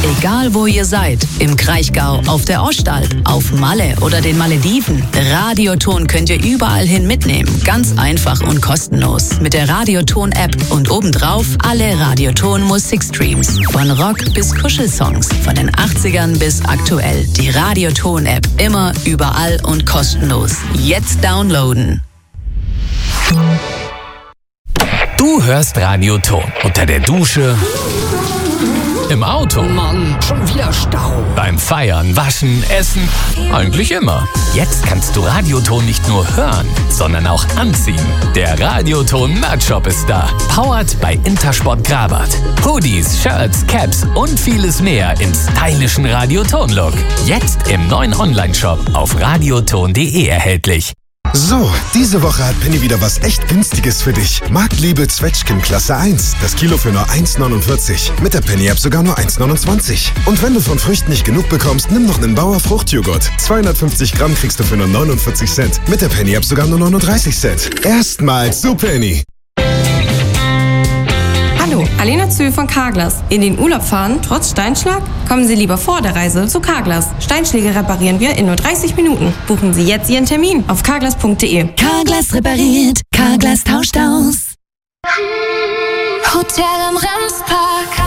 Egal wo ihr seid, im Kraichgau, auf der Ostalb, auf Malle oder den Malediven, Radioton könnt ihr überall hin mitnehmen. Ganz einfach und kostenlos. Mit der Radioton-App und obendrauf alle Radioton-Musikstreams. Von Rock bis Kuschelsongs, von den 80ern bis aktuell. Die Radioton-App, immer, überall und kostenlos. Jetzt downloaden. Du hörst Radioton unter der Dusche, im Auto, Mann, schon wieder Stau. beim Feiern, Waschen, Essen, eigentlich immer. Jetzt kannst du Radioton nicht nur hören, sondern auch anziehen. Der Radioton Merch-Shop ist da. Powered bei Intersport Grabat. Hoodies, Shirts, Caps und vieles mehr im stylischen Radioton-Look. Jetzt im neuen Online-Shop auf radioton.de erhältlich. So, diese Woche hat Penny wieder was echt Günstiges für dich. Marktliebe Zwetschgen Klasse 1. Das Kilo für nur 1,49. Mit der Penny-App sogar nur 1,29. Und wenn du von Früchten nicht genug bekommst, nimm noch einen Bauer Fruchtjoghurt. 250 Gramm kriegst du für nur 49 Cent. Mit der Penny-App sogar nur 39 Cent. Erstmals zu Penny. Hallo, Alena Zöhl von Carglass. In den Urlaub fahren, trotz Steinschlag? Kommen Sie lieber vor der Reise zu Carglass. Steinschläge reparieren wir in nur 30 Minuten. Buchen Sie jetzt Ihren Termin auf carglass.de. Carglass repariert, Carglass tauscht aus. Hotel am Remspark.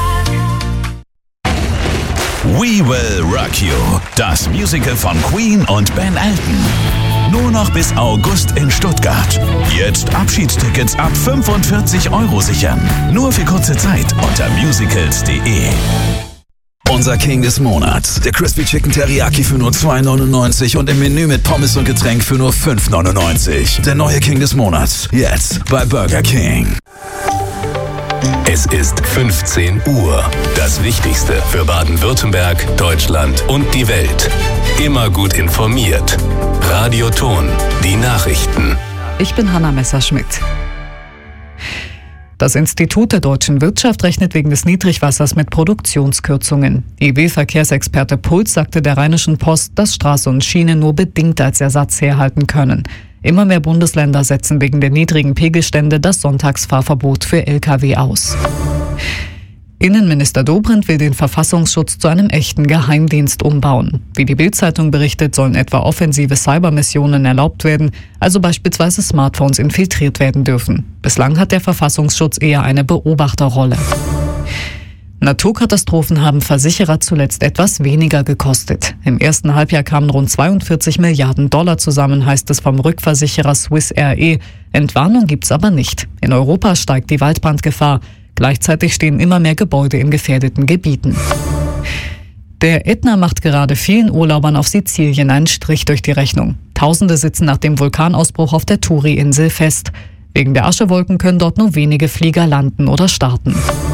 We Will Rock You, das Musical von Queen und Ben Elton. Nur noch bis August in Stuttgart. Jetzt Abschiedstickets ab 45 € sichern. Nur für kurze Zeit unter musicals.de. Unser King des Monats. Der Crispy Chicken Teriyaki für nur 2,99 und im Menü mit Pommes und Getränk für nur 5,99. Der neue King des Monats. Jetzt bei Burger King. Es ist 15 Uhr. Das Wichtigste für Baden-Württemberg, Deutschland und die Welt. Immer gut informiert. Radioton, die Nachrichten. Ich bin Hanna Messerschmidt. Das Institut der deutschen Wirtschaft rechnet wegen des Niedrigwassers mit Produktionskürzungen. EW-Verkehrsexperte Puls sagte der Rheinischen Post, dass Straße und Schiene nur bedingt als Ersatz herhalten können. Immer mehr Bundesländer setzen wegen der niedrigen Pegelstände das Sonntagsfahrverbot für Lkw aus. Innenminister Dobrindt will den Verfassungsschutz zu einem echten Geheimdienst umbauen. Wie die Bild-Zeitung berichtet, sollen etwa offensive Cybermissionen erlaubt werden, also beispielsweise Smartphones infiltriert werden dürfen. Bislang hat der Verfassungsschutz eher eine Beobachterrolle. Naturkatastrophen haben Versicherer zuletzt etwas weniger gekostet. Im ersten Halbjahr kamen rund 42 Milliarden $ zusammen, heißt es vom Rückversicherer Swiss Re. Entwarnung gibt's aber nicht. In Europa steigt die Waldbrandgefahr. Gleichzeitig stehen immer mehr Gebäude in gefährdeten Gebieten. Der Ätna macht gerade vielen Urlaubern auf Sizilien einen Strich durch die Rechnung. Tausende sitzen nach dem Vulkanausbruch auf der Turi-Insel fest. Wegen der Aschewolken können dort nur wenige Flieger landen oder starten.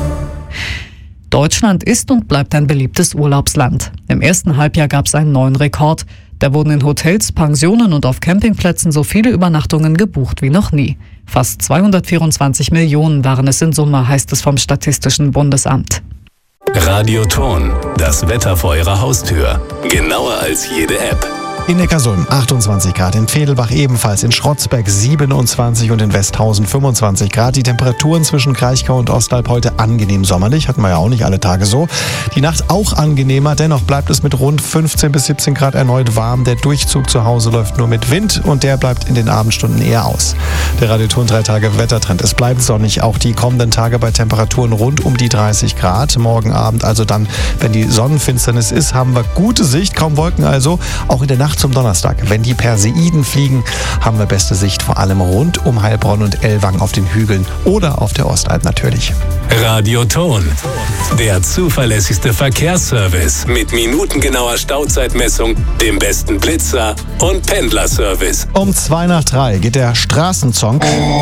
Deutschland ist und bleibt ein beliebtes Urlaubsland. Im ersten Halbjahr gab es einen neuen Rekord. Da wurden in Hotels, Pensionen und auf Campingplätzen so viele Übernachtungen gebucht wie noch nie. Fast 224 Millionen waren es in Summe, heißt es vom Statistischen Bundesamt. Radioton, das Wetter vor Ihrer Haustür. Genauer als jede App. In Neckarsulm 28 Grad, in Vedelbach ebenfalls, in Schrotzbeck 27 und in Westhausen 25 Grad. Die Temperaturen zwischen Kraichgau und Ostalb heute angenehm sommerlich, hatten wir ja auch nicht alle Tage so. Die Nacht auch angenehmer, dennoch bleibt es mit rund 15 bis 17 Grad erneut warm. Der Durchzug zu Hause läuft nur mit Wind und der bleibt in den Abendstunden eher aus. Der Radioton 3 Tage Wettertrend. Es bleibt sonnig, auch die kommenden Tage bei Temperaturen rund um die 30 Grad. Morgen Abend, also dann, wenn die Sonnenfinsternis ist, haben wir gute Sicht, kaum Wolken also. Auch in der Nacht zum Donnerstag. Wenn die Perseiden fliegen, haben wir beste Sicht, vor allem rund um Heilbronn und Ellwangen auf den Hügeln oder auf der Ostalb natürlich. Radioton, der zuverlässigste Verkehrsservice mit minutengenauer Stauzeitmessung, dem besten Blitzer und Pendlerservice. Um 2:03 geht der Straßenzong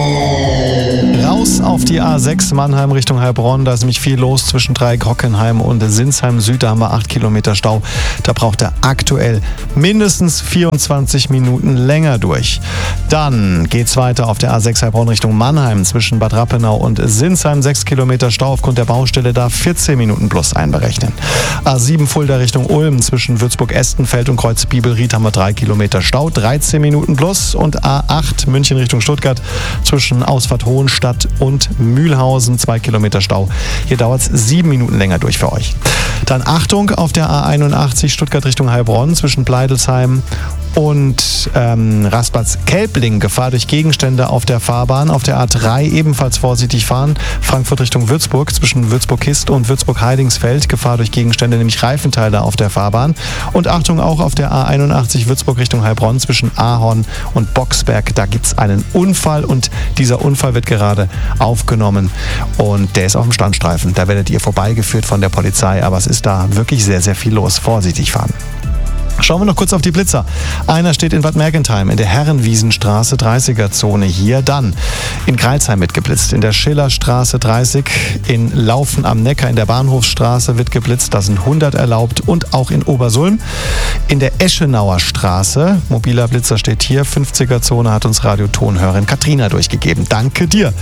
raus auf die A6 Mannheim Richtung Heilbronn. Da ist nämlich viel los zwischen Dreieck Hockenheim und Sinsheim Süd. Da haben wir 8 Kilometer Stau. Da braucht er aktuell mindestens mindestens 24 Minuten länger durch. Dann geht's weiter auf der A6 Heilbronn Richtung Mannheim zwischen Bad Rappenau und Sinsheim. 6 Kilometer Stau aufgrund der Baustelle, da 14 Minuten plus einberechnen. A7 Fulda Richtung Ulm zwischen Würzburg-Estenfeld und Kreuz-Bibelried haben wir 3 Kilometer Stau, 13 Minuten plus. Und A8 München Richtung Stuttgart zwischen Ausfahrt Hohenstadt und Mühlhausen 2 Kilometer Stau. Hier dauert es 7 Minuten länger durch für euch. Dann Achtung auf der A81 Stuttgart Richtung Heilbronn zwischen Bleidelsheim und Raspatz-Kelbling. Gefahr durch Gegenstände auf der Fahrbahn. Auf der A3 ebenfalls vorsichtig fahren. Frankfurt Richtung Würzburg zwischen Würzburg-Kist und Würzburg-Heidingsfeld. Gefahr durch Gegenstände, nämlich Reifenteile auf der Fahrbahn. Und Achtung auch auf der A81 Würzburg Richtung Heilbronn zwischen Ahorn und Boxberg. Da gibt es einen Unfall und dieser Unfall wird gerade aufgenommen und der ist auf dem Standstreifen. Da werdet ihr vorbeigeführt von der Polizei, aber es ist da wirklich sehr, sehr viel los. Vorsichtig fahren. Schauen wir noch kurz auf die Blitzer. Einer steht in Bad Mergentheim in der Herrenwiesenstraße 30er-Zone hier. Dann in Greilsheim wird geblitzt. In der Schillerstraße 30, in Laufen am Neckar in der Bahnhofsstraße wird geblitzt. Da sind 100 erlaubt und auch in Obersulm. In der Eschenauer Straße, mobiler Blitzer steht hier, 50er-Zone hat uns Radiotonhörerin Katrina durchgegeben. Danke dir.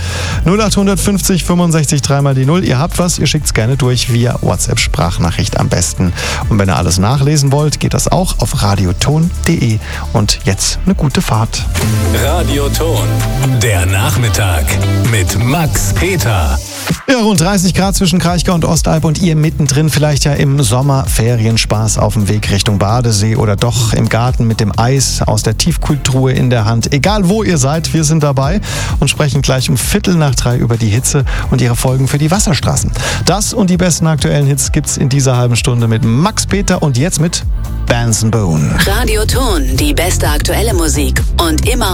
0850 65 3 die 0. Ihr habt was, ihr schickt es gerne durch via WhatsApp-Sprachnachricht am besten. Und wenn ihr alles nachlesen wollt, geht das auch auf radioton.de. Und jetzt eine gute Fahrt. Radioton, der Nachmittag mit Max Peter. Ja, rund 30 Grad zwischen Kraichgau und Ostalb und ihr mittendrin vielleicht ja im Sommerferienspaß auf dem Weg Richtung Badesee oder doch im Garten mit dem Eis aus der Tiefkühltruhe in der Hand. Egal wo ihr seid, wir sind dabei und sprechen gleich um 2:15 über die Hitze und ihre Folgen für die Wasserstraßen. Das und die besten aktuellen Hits gibt's in dieser halben Stunde mit Max Peter und jetzt mit Bands & Boone. Radioton, die beste aktuelle Musik und immer